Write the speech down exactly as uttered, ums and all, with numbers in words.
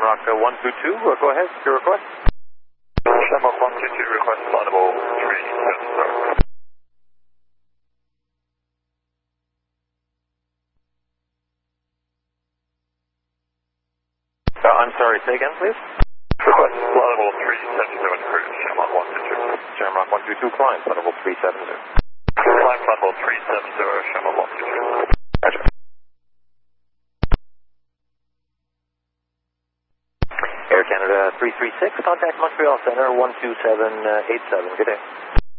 Shamrock uh, one two two, uh, go ahead, your request. Shamrock one two two, request audible three seven zero. Uh, I'm sorry, say again, please. Request audible three seven zero, cruise, Shamrock one two two. Shamrock one two two, climb, audible three seven zero. Climb audible three seven zero, Shamrock one two two. Roger. Air Canada three three six, contact Montreal Center one two seven eight seven, good day.